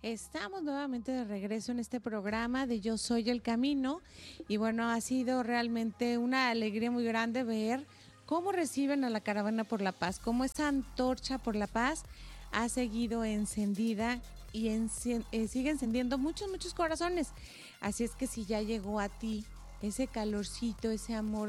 Estamos nuevamente de regreso en este programa de Yo Soy el Camino y bueno, ha sido realmente una alegría muy grande ver cómo reciben a la Caravana por la Paz, cómo esa antorcha por la paz ha seguido encendida y sigue encendiendo muchos corazones. Así es que si ya llegó a ti ese calorcito, ese amor